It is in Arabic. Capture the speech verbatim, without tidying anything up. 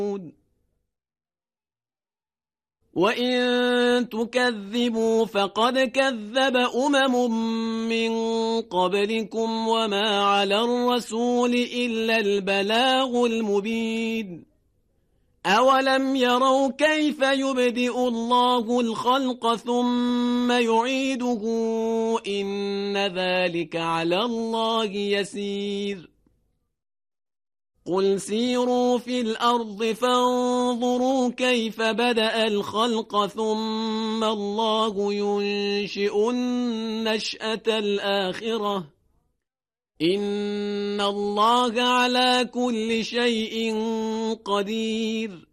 وَإِن تُكَذِّبُوا فَقَدْ كَذَّبَ أُمَمٌ مِّن قَبْلِكُمْ وَمَا عَلَى الرَّسُولِ إِلَّا الْبَلَاغُ الْمُبِينُ أَوَلَمْ يَرَوْا كَيْفَ يُبْدِئُ اللَّهُ الْخَلْقَ ثُمَّ يُعِيدُهُ إِنَّ ذَلِكَ عَلَى اللَّهِ يَسِيرٌ قُلْ سِيرُوا فِي الْأَرْضِ فَانظُرُوا كَيْفَ بَدَأَ الْخَلْقَ ثُمَّ اللَّهُ يُنشِئُ النَّشْأَةَ الْآخِرَةَ إِنَّ اللَّهَ عَلَى كُلِّ شَيْءٍ قَدِيرٌ